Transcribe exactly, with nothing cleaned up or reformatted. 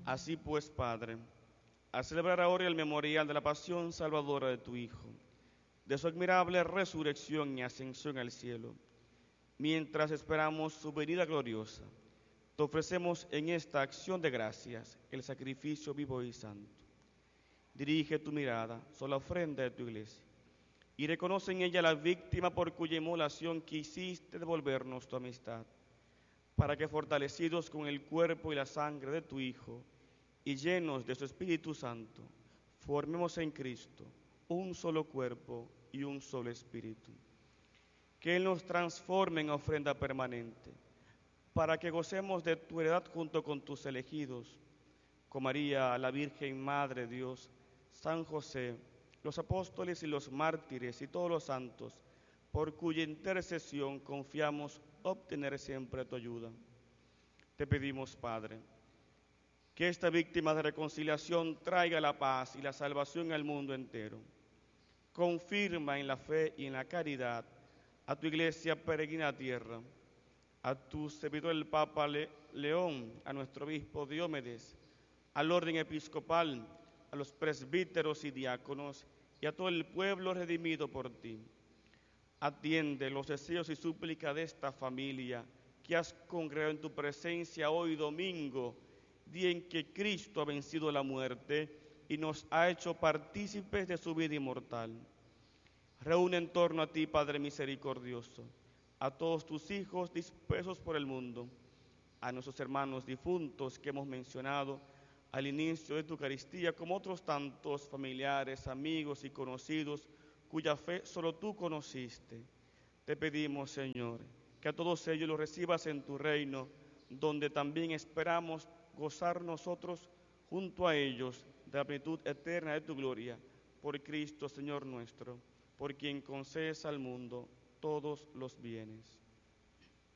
Así pues, Padre, a celebrar ahora el memorial de la pasión salvadora de tu Hijo, de su admirable resurrección y ascensión al cielo, mientras esperamos su venida gloriosa, te ofrecemos en esta acción de gracias el sacrificio vivo y santo. Dirige tu mirada sobre la ofrenda de tu iglesia y reconoce en ella la víctima por cuya inmolación quisiste devolvernos tu amistad, para que fortalecidos con el cuerpo y la sangre de tu Hijo y llenos de su Espíritu Santo, formemos en Cristo un solo cuerpo y un solo espíritu. Que Él nos transforme en ofrenda permanente, para que gocemos de tu heredad junto con tus elegidos, con María, la Virgen Madre de Dios, San José, los apóstoles y los mártires y todos los santos, por cuya intercesión confiamos obtener siempre tu ayuda. Te pedimos, Padre, que esta víctima de reconciliación traiga la paz y la salvación al mundo entero. Confirma en la fe y en la caridad a tu iglesia peregrina a tierra, a tu servidor el Papa Le- León, a nuestro obispo Diomedes, al orden episcopal, a los presbíteros y diáconos y a todo el pueblo redimido por ti. Atiende los deseos y súplicas de esta familia que has congregado en tu presencia hoy domingo, día en que Cristo ha vencido la muerte y nos ha hecho partícipes de su vida inmortal. Reúne en torno a ti, Padre misericordioso, a todos tus hijos dispersos por el mundo, a nuestros hermanos difuntos que hemos mencionado al inicio de tu Eucaristía, como otros tantos familiares, amigos y conocidos cuya fe solo tú conociste. Te pedimos, Señor, que a todos ellos los recibas en tu reino, donde también esperamos gozar nosotros junto a ellos de la plenitud eterna de tu gloria, por Cristo, Señor nuestro, por quien concedes al mundo todos los bienes.